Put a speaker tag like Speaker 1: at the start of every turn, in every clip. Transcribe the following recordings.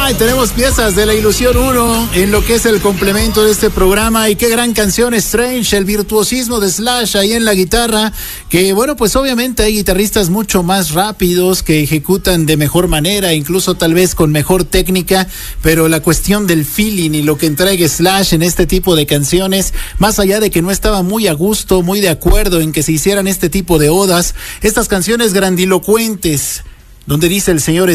Speaker 1: Ay, tenemos piezas de La Ilusión 1 en lo que es el complemento de este programa. Y qué gran canción, Strange, el virtuosismo de Slash ahí en la guitarra. Que bueno, pues obviamente hay guitarristas mucho más rápidos que ejecutan de mejor manera, incluso tal vez con mejor técnica. Pero la cuestión del feeling y lo que entrega Slash en este tipo de canciones, más allá de que no estaba muy a gusto, muy de acuerdo en que se hicieran este tipo de odas, estas canciones grandilocuentes, donde dice el señor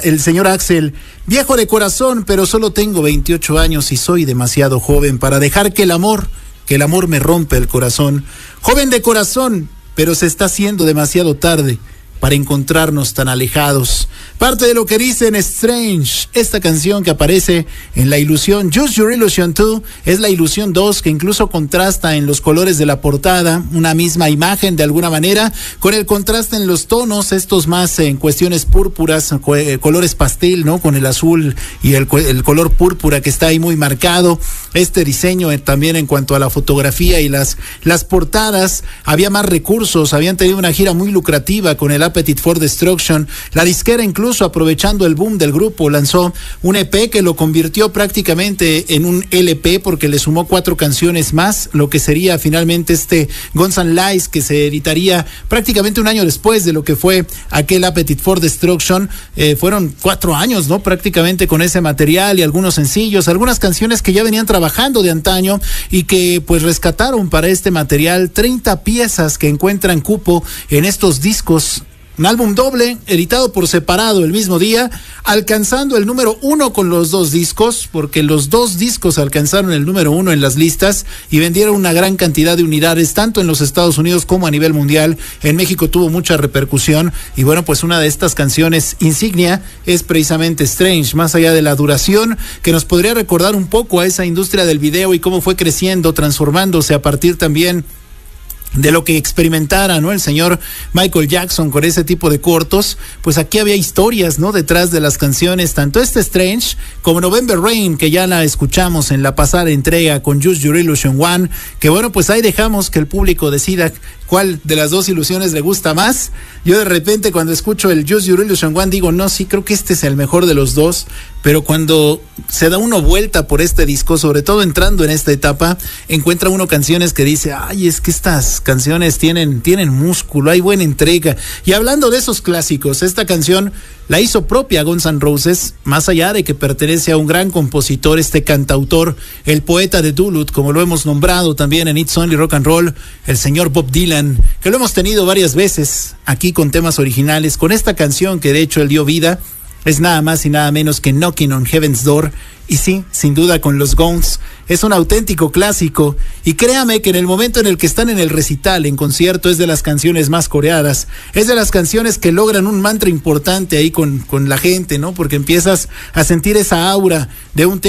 Speaker 1: Axl: viejo de corazón, pero solo tengo 28 años y soy demasiado joven para dejar que el amor me rompe el corazón. Joven de corazón, pero se está haciendo demasiado tarde para encontrarnos tan alejados. Parte de lo que dice en Strange, esta canción que aparece en La Ilusión, Use Your Illusion 2, es La Ilusión 2, que incluso contrasta en los colores de la portada, una misma imagen de alguna manera, con el contraste en los tonos, estos más en cuestiones púrpuras, colores pastel, ¿no? Con el azul y el color púrpura que está ahí muy marcado. Este diseño también en cuanto a la fotografía y las portadas, había más recursos, habían tenido una gira muy lucrativa con el Appetite for Destruction. La disquera, incluso aprovechando el boom del grupo, lanzó un EP que lo convirtió prácticamente en un LP, porque le sumó 4 canciones más, lo que sería finalmente este Guns N' Lies, que se editaría prácticamente un año después de lo que fue aquel Appetite for Destruction. Fueron 4 años, ¿no? Prácticamente con ese material y algunos sencillos, algunas canciones que ya venían trabajando de antaño y que pues rescataron para este material 30 piezas que encuentran cupo en estos discos. Un álbum doble, editado por separado el mismo día, alcanzando el número 1 con los 2 discos, porque los 2 discos alcanzaron el número 1 en las listas y vendieron una gran cantidad de unidades, tanto en los Estados Unidos como a nivel mundial. En México tuvo mucha repercusión y bueno, pues una de estas canciones insignia es precisamente Strange, más allá de la duración, que nos podría recordar un poco a esa industria del video y cómo fue creciendo, transformándose a partir también de lo que experimentara, ¿no?, el señor Michael Jackson con ese tipo de cortos. Pues aquí había historias, ¿no?, detrás de las canciones, tanto Strange como November Rain, que ya la escuchamos en la pasada entrega con Use Your Illusion 1, que bueno, pues ahí dejamos que el público decida cuál de las 2 ilusiones le gusta más. Yo de repente cuando escucho el Use Your Illusion 1 digo, no, sí, creo que este es el mejor de los 2, pero cuando se da uno vuelta por este disco, sobre todo entrando en esta etapa, encuentra uno canciones que dice, ay, es que estas canciones tienen músculo, hay buena entrega. Y hablando de esos clásicos, esta canción la hizo propia Guns N' Roses, más allá de que pertenece a un gran compositor, este cantautor, el poeta de Duluth, como lo hemos nombrado también en It's Only Rock and Roll, el señor Bob Dylan, que lo hemos tenido varias veces aquí con temas originales, con esta canción que de hecho él dio vida. Es nada más y nada menos que Knocking on Heaven's Door. Y sí, sin duda con los Guns, es un auténtico clásico. Y créame que en el momento en el que están en el recital, en concierto, es de las canciones más coreadas. Es de las canciones que logran un mantra importante ahí con la gente, ¿no? Porque empiezas a sentir esa aura de un tema